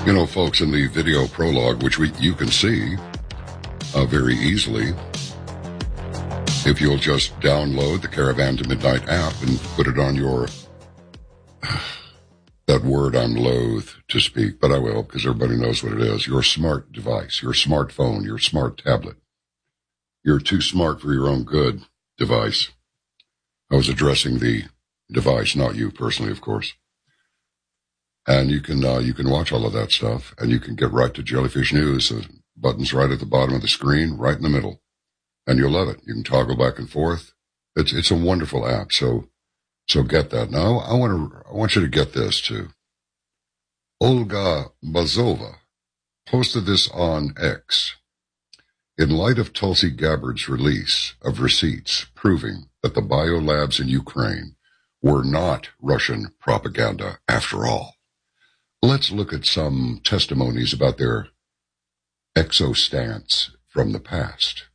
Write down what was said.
You know, folks, in the video prologue, which you can see very easily, if you'll just download the Caravan to Midnight app and put it on your, that word I'm loath to speak, but I will because everybody knows what it is, your smart device, your smartphone, your smart tablet, your too smart for your own good device. I was addressing the device, not you personally, of course. And you can watch all of that stuff, and you can get right to Jellyfish News. The button's right at the bottom of the screen, right in the middle, and you'll love it. You can toggle back and forth. It's a wonderful app. So get that. Now I want you to get this too. Olga Bazova posted this on X. In light of Tulsi Gabbard's release of receipts proving that the biolabs in Ukraine were not Russian propaganda after all, let's look at some testimonies about their exostance from the past.